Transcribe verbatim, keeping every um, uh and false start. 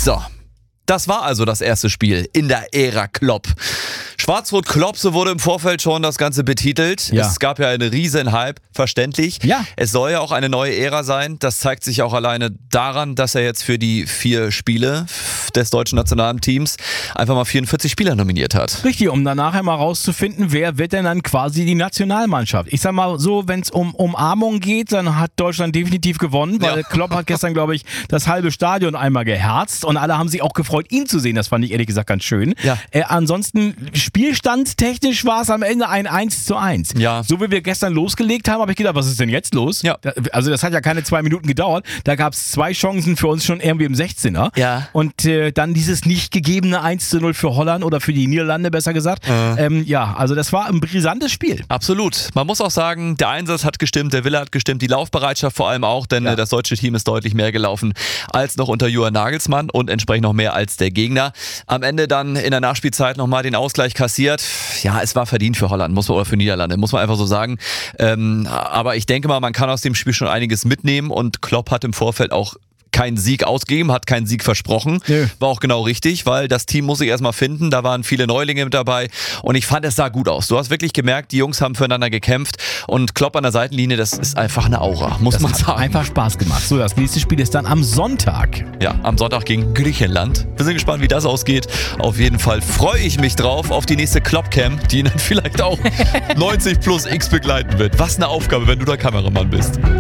So, das war also das erste Spiel in der Ära Klopp. Schwarz-Rot-Klopp, so wurde im Vorfeld schon das Ganze betitelt. Ja. Es gab ja einen riesen Hype, verständlich. Ja. Es soll ja auch eine neue Ära sein. Das zeigt sich auch alleine daran, dass er jetzt für die vier Spiele des deutschen Nationalteams einfach mal vierundvierzig Spieler nominiert hat. Richtig, um dann nachher mal rauszufinden, wer wird denn dann quasi die Nationalmannschaft. Ich sag mal so, wenn es um Umarmung geht, dann hat Deutschland definitiv gewonnen, weil Ja. Klopp hat gestern, glaube ich, das halbe Stadion einmal geherzt und alle haben sich auch gefreut, ihn zu sehen. Das fand ich ehrlich gesagt ganz schön. Ja. Äh, ansonsten, spielstandstechnisch war es am Ende ein eins zu eins. Ja. So wie wir gestern losgelegt haben, habe ich gedacht, was ist denn jetzt los? Ja. Da, also das hat ja keine zwei Minuten gedauert. Da gab es zwei Chancen für uns schon irgendwie im sechzehner. Ja. Und äh, dann dieses nicht gegebene eins zu null für Holland oder für die Niederlande, besser gesagt. Äh. Ähm, ja, also das war ein brisantes Spiel. Absolut. Man muss auch sagen, der Einsatz hat gestimmt, der Wille hat gestimmt, die Laufbereitschaft vor allem auch, denn Ja. äh, das deutsche Team ist deutlich mehr gelaufen als noch unter Julian Nagelsmann und entsprechend noch mehr als der Gegner. Am Ende dann in der Nachspielzeit nochmal den Ausgleich kassiert. Ja, es war verdient für Holland, muss man, oder für Niederlande, muss man einfach so sagen. Ähm, aber ich denke mal, man kann aus dem Spiel schon einiges mitnehmen und Klopp hat im Vorfeld auch keinen Sieg ausgegeben, hat keinen Sieg versprochen. Nö. War auch genau richtig, weil das Team muss sich erstmal finden. Da waren viele Neulinge mit dabei und ich fand, es sah gut aus. Du hast wirklich gemerkt, die Jungs haben füreinander gekämpft und Klopp an der Seitenlinie, das ist einfach eine Aura, muss Das man hat sagen. einfach Spaß gemacht. So, das nächste Spiel ist dann am Sonntag. Ja, am Sonntag gegen Griechenland. Wir sind gespannt, wie das ausgeht. Auf jeden Fall freue ich mich drauf auf die nächste Klopp-Cam, die ihn dann vielleicht auch neunzig plus X begleiten wird. Was eine Aufgabe, wenn du der Kameramann bist.